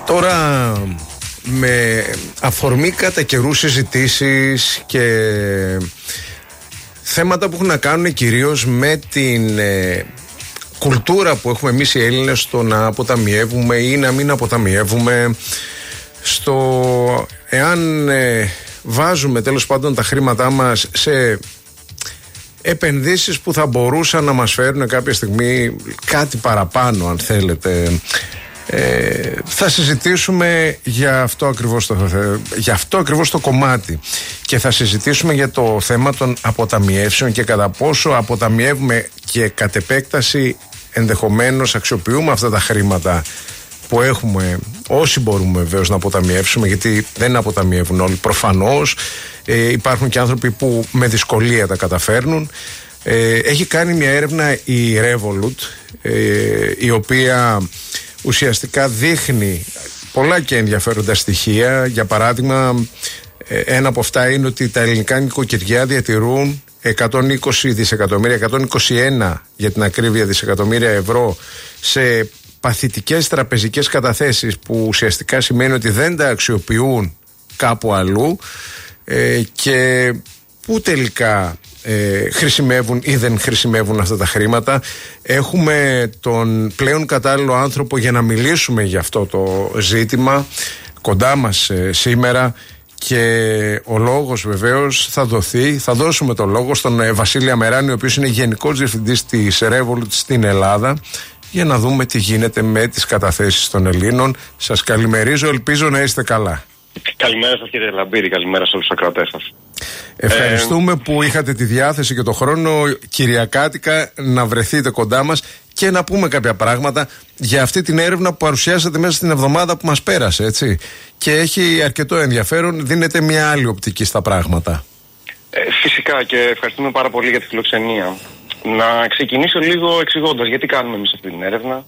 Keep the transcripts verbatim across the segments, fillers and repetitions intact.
Τώρα, με αφορμή κατά καιρού συζητήσεις και θέματα που έχουν να κάνουν κυρίως με την ε, κουλτούρα που έχουμε εμείς οι Έλληνες στο να αποταμιεύουμε ή να μην αποταμιεύουμε, στο εάν ε, βάζουμε τέλος πάντων τα χρήματά μας σε επενδύσεις που θα μπορούσαν να μας φέρουν κάποια στιγμή κάτι παραπάνω, αν θέλετε. Ε, θα συζητήσουμε για αυτό ακριβώς το, για αυτό ακριβώς το κομμάτι και θα συζητήσουμε για το θέμα των αποταμιεύσεων και κατά πόσο αποταμιεύουμε και κατ' επέκταση ενδεχομένως αξιοποιούμε αυτά τα χρήματα που έχουμε, όσοι μπορούμε βεβαίως να αποταμιεύσουμε, γιατί δεν αποταμιεύουν όλοι προφανώς. Ε, υπάρχουν και άνθρωποι που με δυσκολία τα καταφέρνουν. Ε, έχει κάνει μια έρευνα η Revolut, ε, η οποία ουσιαστικά δείχνει πολλά και ενδιαφέροντα στοιχεία. Για παράδειγμα, ένα από αυτά είναι ότι τα ελληνικά νοικοκυριά διατηρούν εκατόν είκοσι δισεκατομμύρια, εκατόν είκοσι ένα για την ακρίβεια δισεκατομμύρια ευρώ σε παθητικές τραπεζικές καταθέσεις, που ουσιαστικά σημαίνει ότι δεν τα αξιοποιούν κάπου αλλού ε, και που τελικά ε, χρησιμεύουν ή δεν χρησιμεύουν αυτά τα χρήματα. Έχουμε τον πλέον κατάλληλο άνθρωπο για να μιλήσουμε για αυτό το ζήτημα κοντά μας ε, σήμερα, και ο λόγος βεβαίως θα δοθεί, θα δώσουμε το λόγο στον ε, Βασίλη Αμεράνη, ο οποίος είναι Γενικός Διευθυντής της Revolut στην Ελλάδα, για να δούμε τι γίνεται με τις καταθέσεις των Ελλήνων. Σας καλημερίζω, ελπίζω να είστε καλά. Καλημέρα σας κύριε Λαμπύρη, καλημέρα σε όλους τους ακροατές σας. Ευχαριστούμε ε... που είχατε τη διάθεση και το χρόνο κυριακάτικα να βρεθείτε κοντά μας και να πούμε κάποια πράγματα για αυτή την έρευνα που παρουσιάσατε μέσα στην εβδομάδα που μας πέρασε, έτσι. Και έχει αρκετό ενδιαφέρον, δίνεται μια άλλη οπτική στα πράγματα. Ε, φυσικά, και ευχαριστούμε πάρα πολύ για τη φιλοξενία. Να ξεκινήσω λίγο εξηγώντας γιατί κάνουμε εμείς αυτή την έρευνα.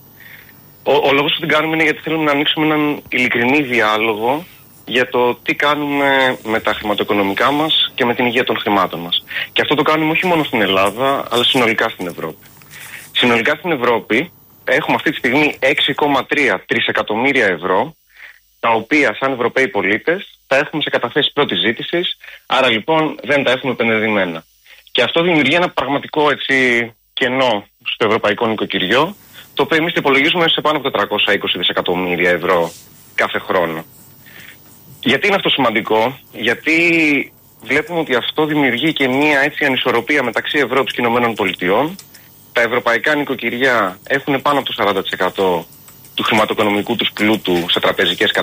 Ο, ο λόγος που την κάνουμε είναι γιατί θέλουμε να ανοίξουμε έναν ειλικρινή διάλογο για το τι κάνουμε με τα χρηματοοικονομικά μας και με την υγεία των χρημάτων μας. Και αυτό το κάνουμε όχι μόνο στην Ελλάδα, αλλά συνολικά στην Ευρώπη. Συνολικά στην Ευρώπη έχουμε αυτή τη στιγμή έξι κόμμα τρία τρισεκατομμύρια ευρώ, τα οποία σαν Ευρωπαίοι πολίτες τα έχουμε σε καταθέσεις πρώτης ζήτησης, άρα λοιπόν δεν τα έχουμε επενδυμένα. Και αυτό δημιουργεί ένα πραγματικό έτσι κενό στο ευρωπαϊκό νοικοκυριό, το οποίο εμείς το υπολογίζουμε σε πάνω από τετρακόσια είκοσι δισεκατομμύρια ευρώ κάθε χρόνο. Γιατί είναι αυτό σημαντικό? Γιατί βλέπουμε ότι αυτό δημιουργεί και μια έτσι ανισορροπία μεταξύ Ευρώπης και Ηνωμένων Πολιτειών. Τα ευρωπαϊκά νοικοκυριά έχουν πάνω από το σαράντα τοις εκατό του χρηματοοικονομικού τους πλούτου σε τραπεζικές καταθέσεις.